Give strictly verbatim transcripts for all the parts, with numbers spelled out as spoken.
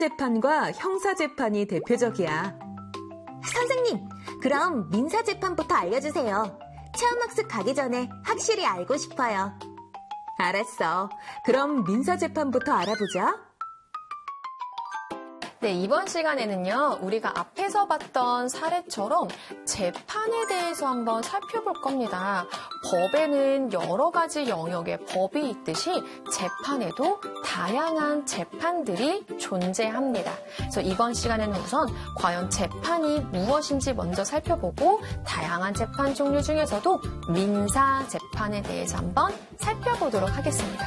재판과 형사재판이 대표적이야. 선생님, 그럼 민사재판부터 알려주세요. 체험학습 가기 전에 확실히 알고 싶어요. 알았어. 그럼 민사재판부터 알아보자. 네, 이번 시간에는요, 우리가 앞에서 봤던 사례처럼 재판에 대해서 한번 살펴볼 겁니다. 법에는 여러 가지 영역의 법이 있듯이 재판에도 다양한 재판들이 존재합니다. 그래서 이번 시간에는 우선 과연 재판이 무엇인지 먼저 살펴보고 다양한 재판 종류 중에서도 민사 재판에 대해서 한번 살펴보도록 하겠습니다.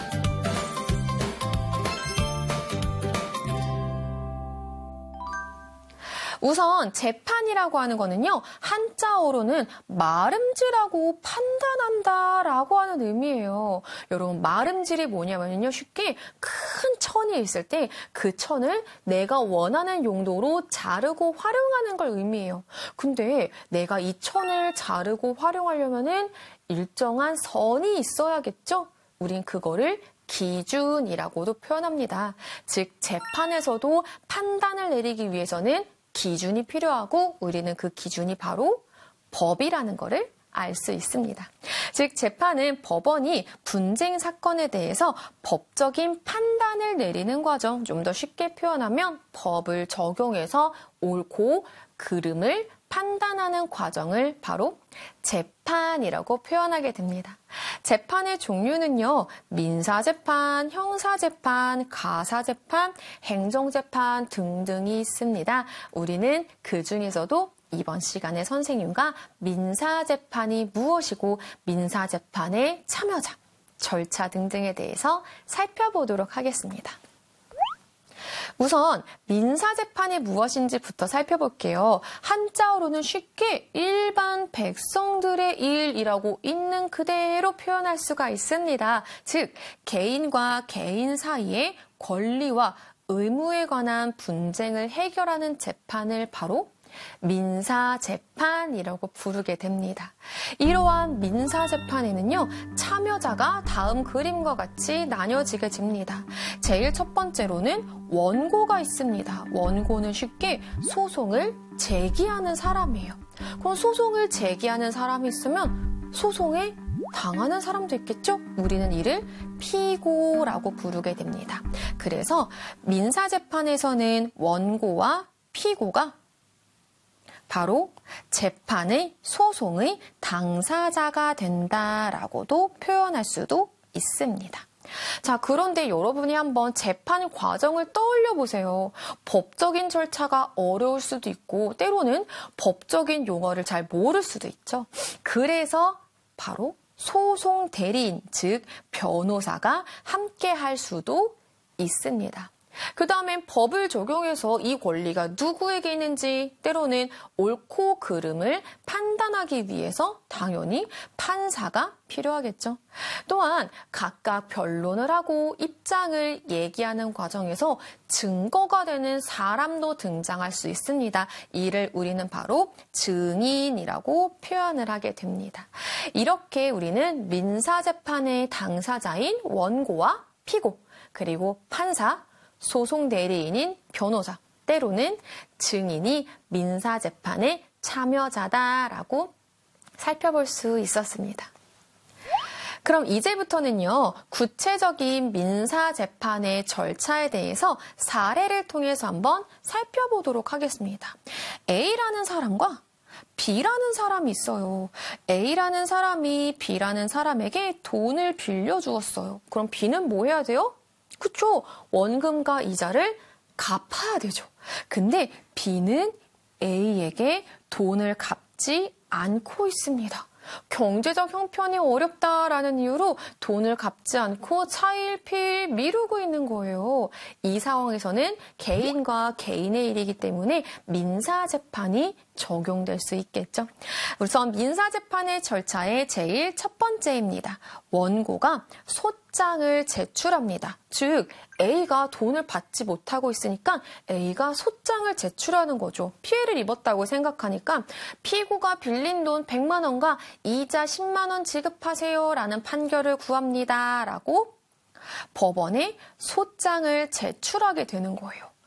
우선 재판이라고 하는 거는요, 한자어로는 말음질하고 판단한다라고 하는 의미예요. 여러분, 말음질이 뭐냐면요, 쉽게 큰 천이 있을 때 그 천을 내가 원하는 용도로 자르고 활용하는 걸 의미해요. 근데 내가 이 천을 자르고 활용하려면은 일정한 선이 있어야겠죠? 우린 그거를 기준이라고도 표현합니다. 즉, 재판에서도 판단을 내리기 위해서는 기준이 필요하고 우리는 그 기준이 바로 법이라는 것을 알 수 있습니다. 즉, 재판은 법원이 분쟁 사건에 대해서 법적인 판단을 내리는 과정, 좀 더 쉽게 표현하면 법을 적용해서 옳고 그름을 판단하는 과정을 바로 재판이라고 표현하게 됩니다. 재판의 종류는요, 민사재판, 형사재판, 가사재판, 행정재판 등등이 있습니다. 우리는 그 중에서도 이번 시간에 선생님과 민사재판이 무엇이고 민사재판의 참여자, 절차 등등에 대해서 살펴보도록 하겠습니다. 우선 민사재판이 무엇인지부터 살펴볼게요. 한자어로는 쉽게 일반 백성들의 일이라고 있는 그대로 표현할 수가 있습니다. 즉, 개인과 개인 사이의 권리와 의무에 관한 분쟁을 해결하는 재판을 바로 민사재판이라고 부르게 됩니다. 이러한 민사재판에는요, 참여자가 다음 그림과 같이 나뉘어지게 됩니다. 제일 첫 번째로는 원고가 있습니다. 원고는 쉽게 소송을 제기하는 사람이에요. 그럼 소송을 제기하는 사람이 있으면 소송에 당하는 사람도 있겠죠? 우리는 이를 피고라고 부르게 됩니다. 그래서 민사재판에서는 원고와 피고가 바로 재판의 소송의 당사자가 된다라고도 표현할 수도 있습니다. 자, 그런데 여러분이 한번 재판 과정을 떠올려 보세요. 법적인 절차가 어려울 수도 있고 때로는 법적인 용어를 잘 모를 수도 있죠. 그래서 바로 소송 대리인, 즉 변호사가 함께 할 수도 있습니다. 그 다음엔 법을 적용해서 이 권리가 누구에게 있는지 때로는 옳고 그름을 판단하기 위해서 당연히 판사가 필요하겠죠. 또한 각각 변론을 하고 입장을 얘기하는 과정에서 증거가 되는 사람도 등장할 수 있습니다. 이를 우리는 바로 증인이라고 표현을 하게 됩니다. 이렇게 우리는 민사재판의 당사자인 원고와 피고, 그리고 판사, 소송 대리인인 변호사, 때로는 증인이 민사재판의 참여자다라고 살펴볼 수 있었습니다. 그럼 이제부터는요, 구체적인 민사재판의 절차에 대해서 사례를 통해서 한번 살펴보도록 하겠습니다. A라는 사람과 B라는 사람이 있어요. A라는 사람이 B라는 사람에게 돈을 빌려주었어요. 그럼 B는 뭐 해야 돼요? 그쵸? 원금과 이자를 갚아야 되죠. 근데 B는 A에게 돈을 갚지 않고 있습니다. 경제적 형편이 어렵다라는 이유로 돈을 갚지 않고 차일피일 미루고 있는 거예요. 이 상황에서는 개인과 개인의 일이기 때문에 민사재판이 적용될 수 있겠죠. 우선 민사재판의 절차의 제일 첫 번째입니다. 원고가 소장을 제출합니다. 즉 A가 돈을 받지 못하고 있으니까 A가 소장을 제출하는 거죠. 피해를 입었다고 생각하니까 피고가 빌린 돈 백만 원과 이자 십만 원 지급하세요 라는 판결을 구합니다 라고 법원에 소장을 제출하게 되는 거예요.